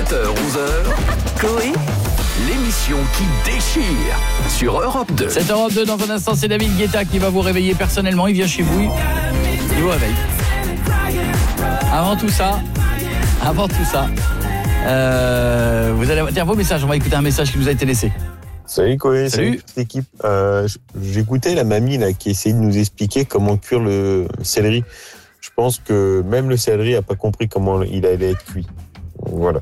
7h-11h, Coé, l'émission qui déchire sur Europe 2. 7h02, dans un instant, c'est David Guetta qui va vous réveiller personnellement. Il vient chez vous, il vous réveille. Avant tout ça, vous allez dire vos messages. On va écouter un message qui nous a été laissé. Salut Coé, salut toute l'équipe. J'écoutais la mamie là, qui essayait de nous expliquer comment cuire le céleri. Je pense que même le céleri n'a pas compris comment il allait être cuit. Voilà.